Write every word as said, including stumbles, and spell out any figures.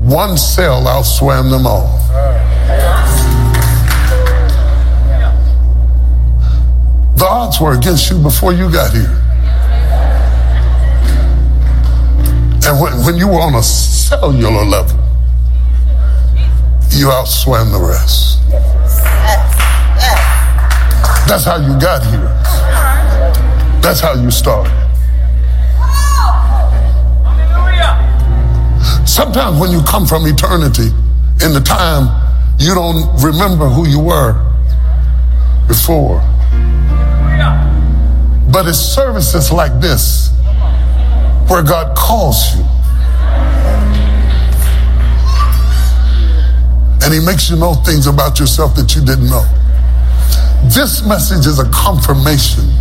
one cell outswam them all. The odds were against you before you got here. And when, when you were on a cellular level, you outswam the rest. That's how you got here. That's how you started. Sometimes when you come from eternity, in the time, you don't remember who you were before. But it's services like this where God calls you. And he makes you know things about yourself that you didn't know. This message is a confirmation